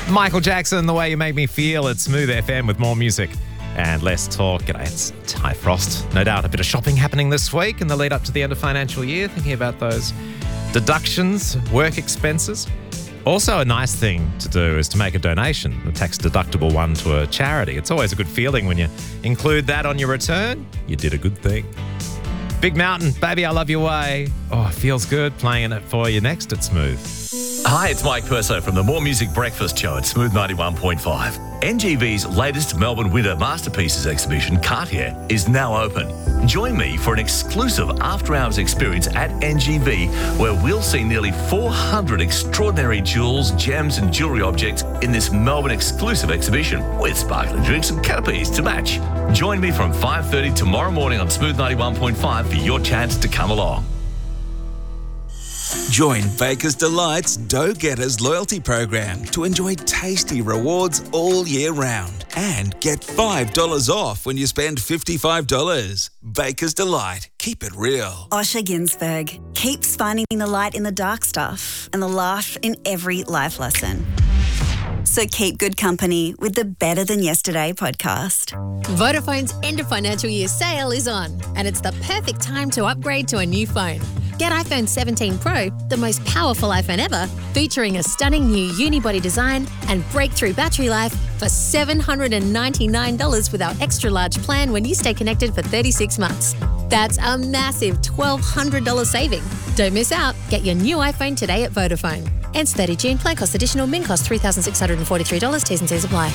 Michael Jackson, The Way You Make Me Feel at Smooth FM with more music and less talk. G'day, it's Ty Frost. No doubt a bit of shopping happening this week in the lead up to the end of financial year, thinking about those deductions, work expenses. Also, a nice thing to do is to make a donation, a tax-deductible one, to a charity. It's always a good feeling when you include that on your return. You did a good thing. Big Mountain, Baby I Love Your Way. Oh, it feels good playing it for you next at Smooth. Hi, it's Mike Perso from the More Music Breakfast Show at Smooth 91.5. NGV's latest Melbourne Winter Masterpieces exhibition, Cartier, is now open. Join me for an exclusive after-hours experience at NGV, where we'll see nearly 400 extraordinary jewels, gems and jewellery objects in this Melbourne exclusive exhibition, with sparkling drinks and canopies to match. Join me from 5:30 tomorrow morning on Smooth 91.5 for your chance to come along. Join Baker's Delight's Dough Getters loyalty program to enjoy tasty rewards all year round and get $5 off when you spend $55. Baker's Delight. Keep it real. Osher Ginsberg keeps finding the light in the dark stuff and the laugh in every life lesson. So keep good company with the Better Than Yesterday podcast. Vodafone's end of financial year sale is on, and it's the perfect time to upgrade to a new phone. Get iPhone 17 Pro, the most powerful iPhone ever, featuring a stunning new unibody design and breakthrough battery life for $799 with our extra large plan when you stay connected for 36 months. That's a massive $1,200 saving. Don't miss out. Get your new iPhone today at Vodafone. Ends 30 June. Plan cost additional. Min cost $3,643. T's and C's apply.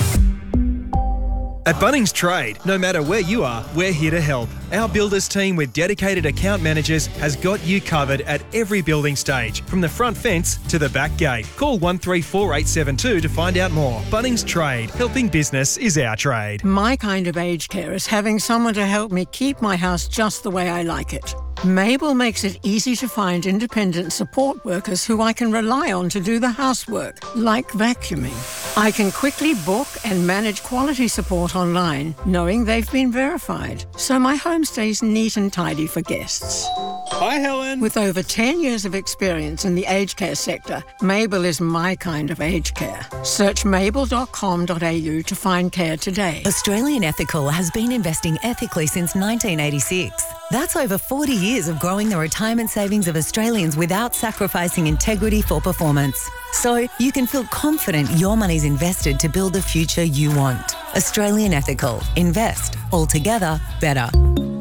At Bunnings Trade, no matter where you are, we're here to help. Our builders team with dedicated account managers has got you covered at every building stage, from the front fence to the back gate. Call 134872 to find out more. Bunnings Trade, helping business is our trade. My kind of aged care is having someone to help me keep my house just the way I like it. Mabel makes it easy to find independent support workers who I can rely on to do the housework, like vacuuming. I can quickly book and manage quality support online, knowing they've been verified, so my home stays neat and tidy for guests. Hi, Helen. With over 10 years of experience in the aged care sector, Mabel is my kind of aged care. Search mabel.com.au to find care today. Australian Ethical has been investing ethically since 1986. That's over 40 years of growing the retirement savings of Australians without sacrificing integrity for performance. So you can feel confident your money's invested to build the future you want. Australian Ethical. Invest. Altogether better.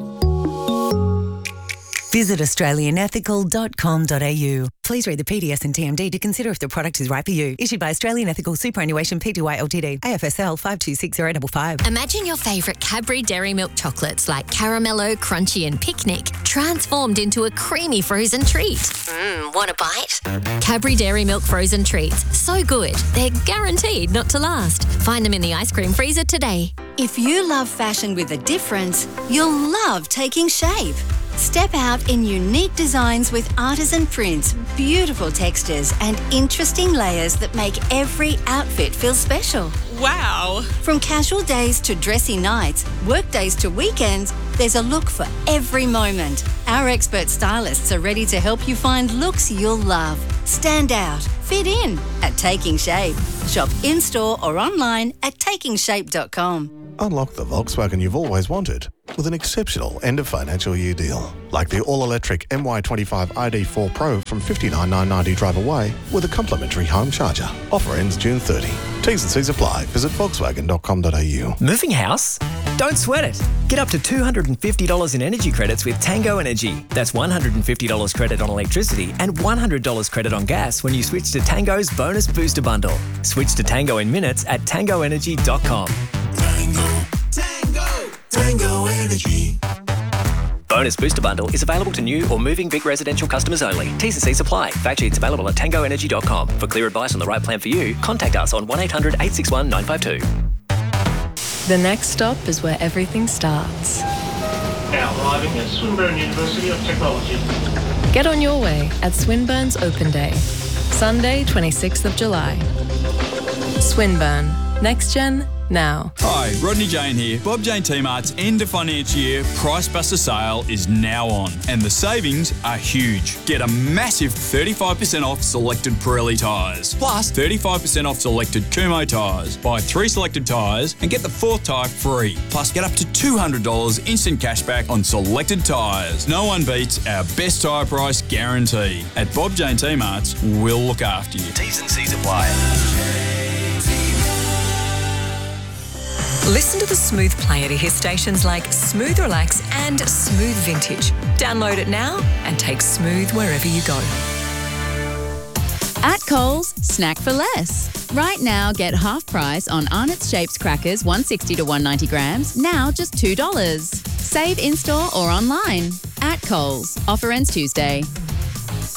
Visit australianethical.com.au. Please read the PDS and TMD to consider if the product is right for you. Issued by Australian Ethical Superannuation Pty Ltd. AFSL 526055. Imagine your favourite Cadbury Dairy Milk chocolates like Caramello, Crunchy and Picnic transformed into a creamy frozen treat. Want a bite? Cadbury Dairy Milk frozen treats. So good, they're guaranteed not to last. Find them in the ice cream freezer today. If you love fashion with a difference, you'll love Taking Shape. Step out in unique designs with artisan prints, beautiful textures and interesting layers that make every outfit feel special. Wow! From casual days to dressy nights, work days to weekends, there's a look for every moment. Our expert stylists are ready to help you find looks you'll love. Stand out, fit in at Taking Shape. Shop in-store or online at takingshape.com. Unlock the Volkswagen you've always wanted with an exceptional end of financial year deal. Like the all-electric MY25 ID4 Pro from $59,990 drive away with a complimentary home charger. Offer ends June 30. T's and C's apply. Visit volkswagen.com.au. Moving house? Don't sweat it. Get up to $250 in energy credits with Tango Energy. That's $150 credit on electricity and $100 credit on gas when you switch to Tango's Bonus Booster Bundle. Switch to Tango in minutes at tangoenergy.com. Tango Energy. Bonus Booster Bundle is available to new or moving big residential customers only. T's and C's apply. Fact sheets available at tangoenergy.com. For clear advice on the right plan for you, contact us on 1800 861 952. The next stop is where everything starts. Now arriving at Swinburne University of Technology. Get on your way at Swinburne's Open Day, Sunday, 26th of July. Swinburne. Next Gen, now. Hi, Rodney Jane here. Bob Jane T-Mart's end of financial year Price Buster sale is now on, and the savings are huge. Get a massive 35% off selected Pirelli tyres, plus 35% off selected Kumho tyres. Buy 3 selected tyres and get the 4th tyre free. Plus, get up to $200 instant cashback on selected tyres. No one beats our best tyre price guarantee. At Bob Jane T-Mart's, we'll look after you. T's and C's apply. Listen to the Smooth Player to hear stations like Smooth Relax and Smooth Vintage. Download it now and take Smooth wherever you go. At Coles, snack for less. Right now, get half price on Arnott's Shapes crackers, 160 to 190 grams, now just $2. Save in-store or online. At Coles. Offer ends Tuesday.